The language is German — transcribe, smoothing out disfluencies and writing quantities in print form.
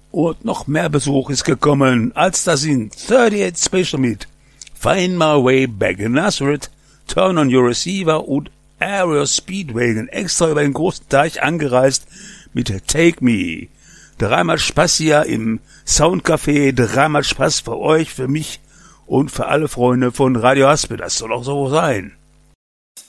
Und noch mehr Besuch ist gekommen, als da sind 38 Special mit Find My Way Back in Nazareth, Turn on Your Receiver und Aerial Speedwagon extra über den großen Teich angereist mit Take Me. Dreimal Spaß hier im Soundcafé, dreimal Spaß für euch, für mich und für alle Freunde von Radio Haspel. Das soll auch so sein.